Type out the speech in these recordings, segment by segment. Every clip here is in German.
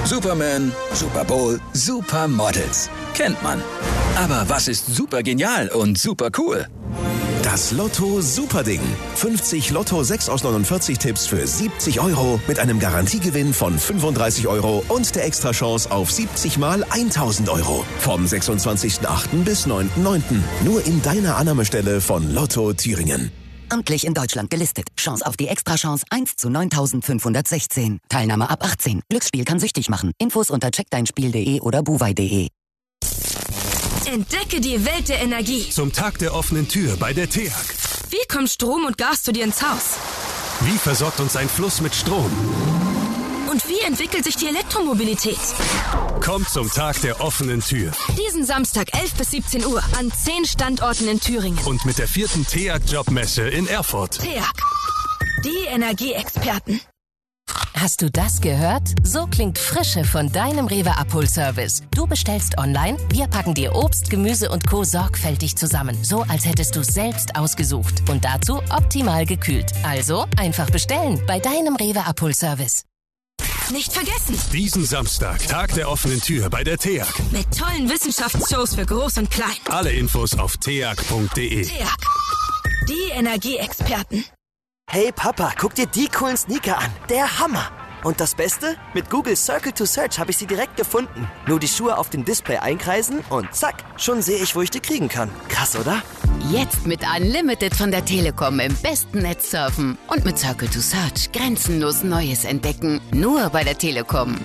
Superman, Super Bowl, Supermodels. Kennt man. Aber was ist super genial und super cool? Das Lotto Superding. 50 Lotto 6 aus 49 Tipps für 70 € mit einem Garantiegewinn von 35 € und der Extrachance auf 70 mal 1000 €. Vom 26.08. bis 9.09. Nur in deiner Annahmestelle von Lotto Thüringen. Amtlich in Deutschland gelistet. Chance auf die Extrachance 1 zu 9516. Teilnahme ab 18. Glücksspiel kann süchtig machen. Infos unter checkdeinspiel.de oder buwei.de. Entdecke die Welt der Energie. Zum Tag der offenen Tür bei der TEAG. Wie kommt Strom und Gas zu dir ins Haus? Wie versorgt uns ein Fluss mit Strom? Und wie entwickelt sich die Elektromobilität? Kommt zum Tag der offenen Tür. Diesen Samstag 11 bis 17 Uhr an 10 Standorten in Thüringen. Und mit der 4. TEAG-Jobmesse in Erfurt. TEAG, die Energieexperten. Hast du das gehört? So klingt Frische von deinem Rewe-Abholservice. Du bestellst online, wir packen dir Obst, Gemüse und Co. sorgfältig zusammen. So, als hättest du es selbst ausgesucht. Und dazu optimal gekühlt. Also einfach bestellen bei deinem Rewe-Abholservice. Nicht vergessen! Diesen Samstag, Tag der offenen Tür bei der TEAG. Mit tollen Wissenschaftsshows für Groß und Klein. Alle Infos auf teag.de. TEAG, die Energieexperten. Hey Papa, guck dir die coolen Sneaker an. Der Hammer. Und das Beste? Mit Google Circle to Search habe ich sie direkt gefunden. Nur die Schuhe auf dem Display einkreisen und zack, schon sehe ich, wo ich die kriegen kann. Krass, oder? Jetzt mit Unlimited von der Telekom im besten Netz surfen. Und mit Circle to Search grenzenlos Neues entdecken. Nur bei der Telekom.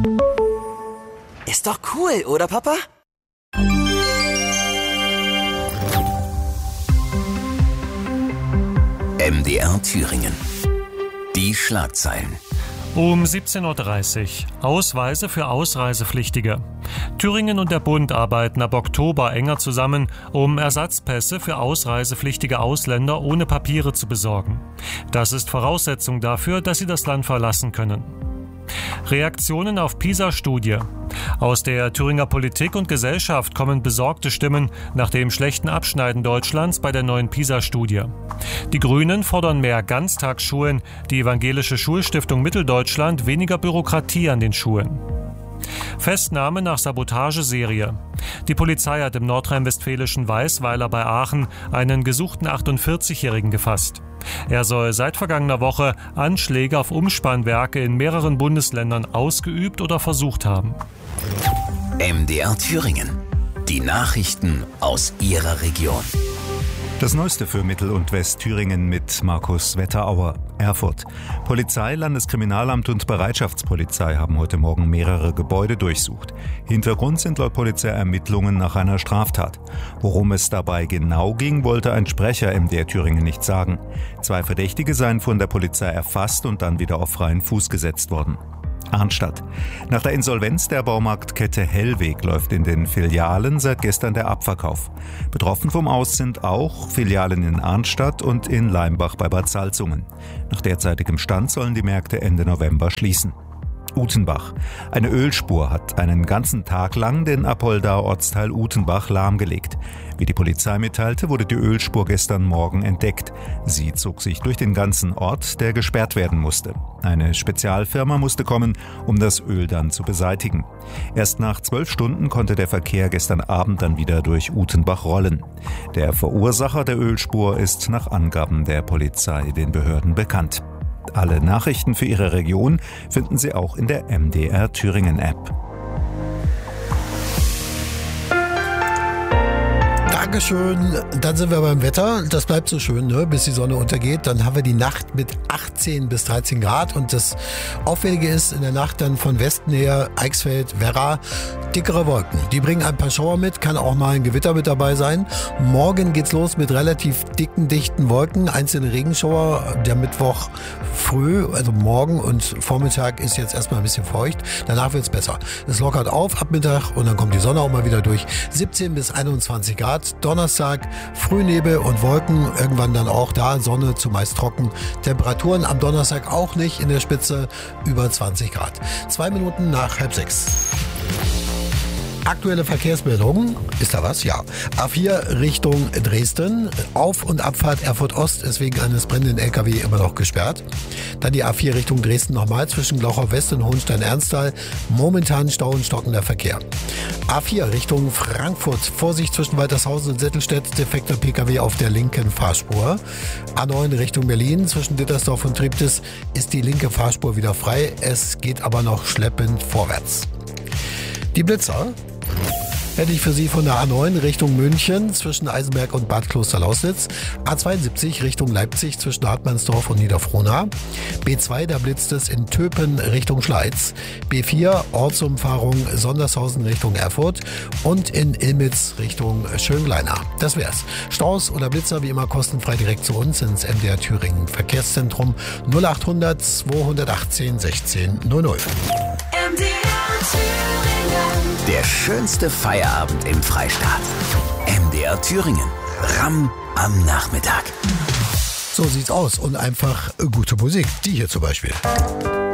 Ist doch cool, oder Papa? MDR Thüringen. Die Schlagzeilen. Um 17.30 Uhr. Ausweise für Ausreisepflichtige. Thüringen und der Bund arbeiten ab Oktober enger zusammen, um Ersatzpässe für ausreisepflichtige Ausländer ohne Papiere zu besorgen. Das ist Voraussetzung dafür, dass sie das Land verlassen können. Reaktionen auf PISA-Studie. Aus der Thüringer Politik und Gesellschaft kommen besorgte Stimmen nach dem schlechten Abschneiden Deutschlands bei der neuen PISA-Studie. Die Grünen fordern mehr Ganztagsschulen, die Evangelische Schulstiftung Mitteldeutschland weniger Bürokratie an den Schulen. Festnahme nach Sabotageserie. Die Polizei hat im nordrhein-westfälischen Weißweiler bei Aachen einen gesuchten 48-Jährigen gefasst. Er soll seit vergangener Woche Anschläge auf Umspannwerke in mehreren Bundesländern ausgeübt oder versucht haben. MDR Thüringen. Die Nachrichten aus Ihrer Region. Das Neueste für Mittel- und Westthüringen mit Markus Wetterauer. Erfurt. Polizei, Landeskriminalamt und Bereitschaftspolizei haben heute Morgen mehrere Gebäude durchsucht. Hintergrund sind laut Polizei Ermittlungen nach einer Straftat. Worum es dabei genau ging, wollte ein Sprecher MDR Thüringen nicht sagen. 2 Verdächtige seien von der Polizei erfasst und dann wieder auf freien Fuß gesetzt worden. Arnstadt. Nach der Insolvenz der Baumarktkette Hellweg läuft in den Filialen seit gestern der Abverkauf. Betroffen vom Aus sind auch Filialen in Arnstadt und in Leimbach bei Bad Salzungen. Nach derzeitigem Stand sollen die Märkte Ende November schließen. Utenbach. Eine Ölspur hat einen ganzen Tag lang den Apoldaer Ortsteil Utenbach lahmgelegt. Wie die Polizei mitteilte, wurde die Ölspur gestern Morgen entdeckt. Sie zog sich durch den ganzen Ort, der gesperrt werden musste. Eine Spezialfirma musste kommen, um das Öl dann zu beseitigen. Erst nach 12 Stunden konnte der Verkehr gestern Abend dann wieder durch Utenbach rollen. Der Verursacher der Ölspur ist nach Angaben der Polizei den Behörden bekannt. Alle Nachrichten für Ihre Region finden Sie auch in der MDR Thüringen App. Dankeschön. Dann sind wir beim Wetter. Das bleibt so schön, ne? Bis die Sonne untergeht. Dann haben wir die Nacht mit 18 bis 13 Grad. Und das Auffällige ist, in der Nacht dann von Westen her, Eichsfeld, Werra, dickere Wolken. Die bringen ein paar Schauer mit, kann auch mal ein Gewitter mit dabei sein. Morgen geht's los mit relativ dicken, dichten Wolken. Einzelne Regenschauer. Der Mittwoch früh, also morgen und Vormittag ist jetzt erstmal ein bisschen feucht. Danach wird's besser. Es lockert auf ab Mittag und dann kommt die Sonne auch mal wieder durch. 17 bis 21 Grad. Donnerstag Frühnebel und Wolken, irgendwann dann auch da, Sonne zumeist trocken. Temperaturen am Donnerstag auch nicht in der Spitze, über 20 Grad. 2 Minuten nach 5:30. Aktuelle Verkehrsmeldung, ist da was? Ja. A4 Richtung Dresden. Auf- und Abfahrt Erfurt Ost ist wegen eines brennenden LKW immer noch gesperrt. Dann die A4 Richtung Dresden nochmal zwischen Glauchau West und Hohenstein-Ernsthal. Momentan Stau und stockender Verkehr. A4 Richtung Frankfurt. Vorsicht zwischen Waltershausen und Settelstedt. Defekter PKW auf der linken Fahrspur. A9 Richtung Berlin. Zwischen Dittersdorf und Treptow ist die linke Fahrspur wieder frei. Es geht aber noch schleppend vorwärts. Die Blitzer hätte ich für Sie von der A9 Richtung München zwischen Eisenberg und Bad Klosterlausnitz. A72 Richtung Leipzig zwischen Hartmannsdorf und Niederfrohnau. B2, da blitzt es in Töpen Richtung Schleiz. B4 Ortsumfahrung Sondershausen Richtung Erfurt und in Illmitz Richtung Schöngleiner. Das wär's. Staus oder Blitzer wie immer kostenfrei direkt zu uns ins MDR Thüringen Verkehrszentrum 0800 218 16 00. Der schönste Feierabend im Freistaat. MDR Thüringen. Ramm am Nachmittag. So sieht's aus und einfach gute Musik. Die hier zum Beispiel.